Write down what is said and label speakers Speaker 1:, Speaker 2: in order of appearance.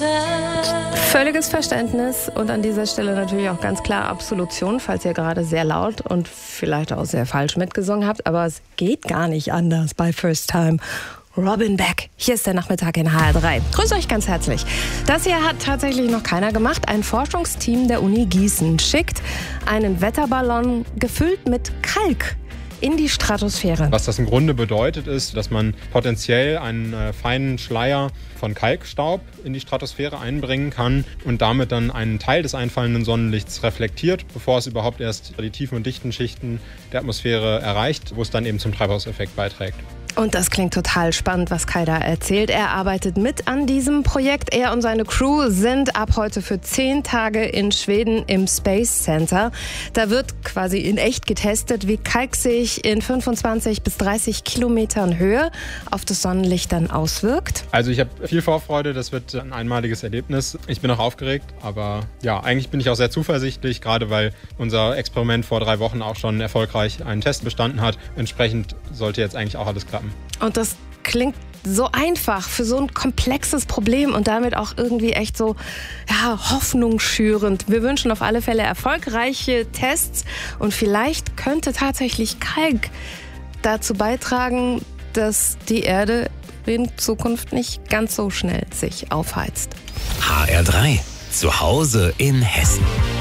Speaker 1: Völliges Verständnis und an dieser Stelle natürlich auch ganz klar Absolution, falls ihr gerade sehr laut und vielleicht auch sehr falsch mitgesungen habt, aber es geht gar nicht anders bei First Time. Robin Beck, hier ist der Nachmittag in HR3. Grüß euch ganz herzlich. Das hier hat tatsächlich noch keiner gemacht. Ein Forschungsteam der Uni Gießen schickt einen Wetterballon gefüllt mit Kalk in die Stratosphäre.
Speaker 2: Was das im Grunde bedeutet, ist, dass man potenziell einen feinen Schleier von Kalkstaub in die Stratosphäre einbringen kann und damit dann einen Teil des einfallenden Sonnenlichts reflektiert, bevor es überhaupt erst die tiefen und dichten Schichten der Atmosphäre erreicht, wo es dann eben zum Treibhauseffekt beiträgt.
Speaker 1: Und das klingt total spannend, was Kai da erzählt. Er arbeitet mit an diesem Projekt. Er und seine Crew sind ab heute für 10 Tage in Schweden im Space Center. Da wird quasi in echt getestet, wie Kalk sich in 25 bis 30 Kilometern Höhe auf das Sonnenlicht dann auswirkt.
Speaker 2: Also ich habe viel Vorfreude, das wird ein einmaliges Erlebnis. Ich bin auch aufgeregt, aber ja, eigentlich bin ich auch sehr zuversichtlich, gerade weil unser Experiment vor 3 Wochen auch schon erfolgreich einen Test bestanden hat. Entsprechend sollte jetzt eigentlich auch alles klappen.
Speaker 1: Und das klingt so einfach für so ein komplexes Problem und damit auch irgendwie echt so hoffnungsschürend. Wir wünschen auf alle Fälle erfolgreiche Tests und vielleicht könnte tatsächlich Kalk dazu beitragen, dass die Erde in Zukunft nicht ganz so schnell sich aufheizt.
Speaker 3: HR3, zu Hause in Hessen.